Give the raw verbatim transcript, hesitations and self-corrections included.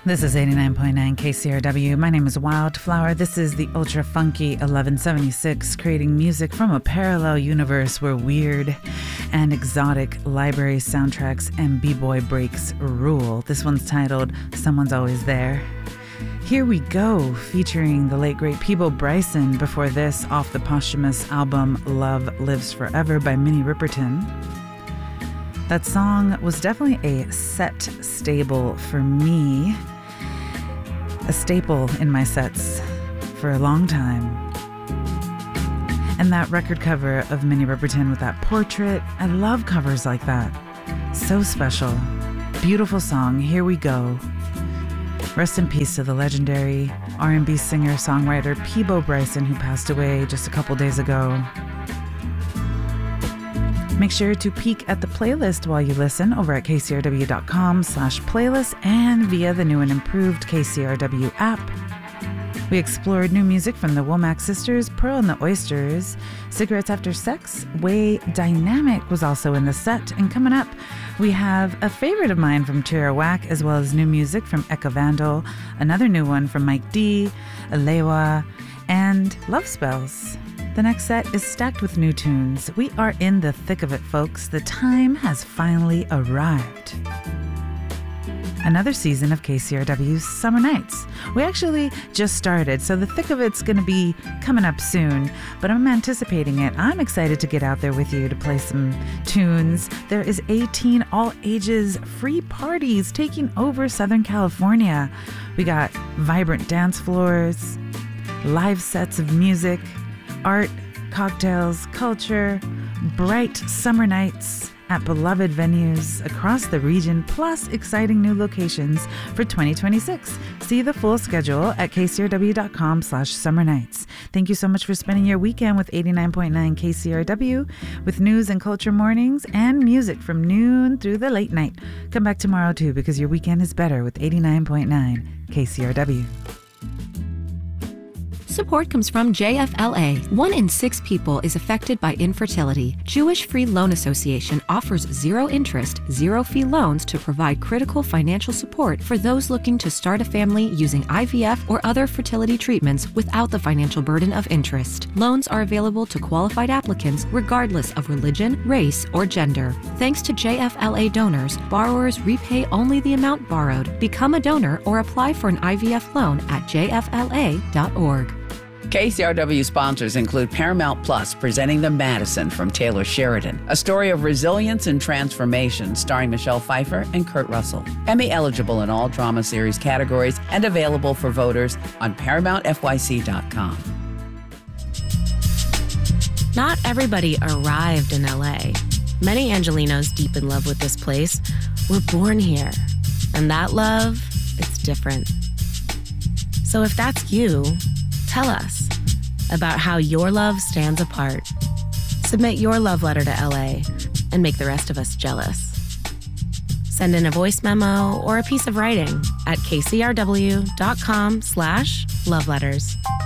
This is eighty-nine point nine K C R W. My name is Wildflower. This is the ultra funky eleven seventy-six, creating music from a parallel universe where weird and exotic library soundtracks and b-boy breaks rule. This one's titled Someone's Always There. Here We Go, featuring the late great Peabo Bryson. Before this, off the posthumous album Love Lives Forever by Minnie Riperton. That song was definitely a set staple for me, a staple in my sets for a long time. And that record cover of Minnie Riperton with that portrait, I love covers like that. So special. Beautiful song, Here We Go. Rest in peace to the legendary R and B singer-songwriter Peabo Bryson, who passed away just a couple days ago. Make sure to peek at the playlist while you listen over at kcrw.com slash playlist and via the new and improved K C R W app. We explored new music from the Womack Sisters, Pearl and the Oysters. Cigarettes After Sex, Way Dynamic was also in the set. And coming up, we have a favorite of mine from Tierra Whack, as well as new music from Eka Vandal, another new one from Mike D, Alewa, and Love Spells. The next set is stacked with new tunes. We are in the thick of it, folks. The time has finally arrived. Another season of K C R W's Summer Nights. We actually just started, so the thick of it's going to be coming up soon, but I'm anticipating it. I'm excited to get out there with you to play some tunes. There is eighteen all-ages free parties taking over Southern California. We got vibrant dance floors, live sets of music, art, cocktails, culture, bright summer nights at beloved venues across the region, plus exciting new locations for twenty twenty-six. See the full schedule at kcrw.com slash summer nights. Thank you so much for spending your weekend with eighty-nine point nine K C R W, with news and culture mornings and music from noon through the late night. Come back tomorrow too, because your weekend is better with eighty-nine point nine K C R W. Support comes from J F L A. One in six people is affected by infertility. Jewish Free Loan Association offers zero interest, zero fee loans to provide critical financial support for those looking to start a family using I V F or other fertility treatments without the financial burden of interest. Loans are available to qualified applicants regardless of religion, race, or gender. Thanks to J F L A donors, borrowers repay only the amount borrowed. Become a donor or apply for an I V F loan at j f l a dot org. K C R W sponsors include Paramount Plus, presenting The Madison from Taylor Sheridan, a story of resilience and transformation starring Michelle Pfeiffer and Kurt Russell. Emmy eligible in all drama series categories and available for voters on paramount f y c dot com. Not everybody arrived in L A. Many Angelinos deep in love with this place were born here. And that love, it's different. So if that's you, tell us about how your love stands apart. Submit your love letter to L A and make the rest of us jealous. Send in a voice memo or a piece of writing at kcrw.com slash love letters.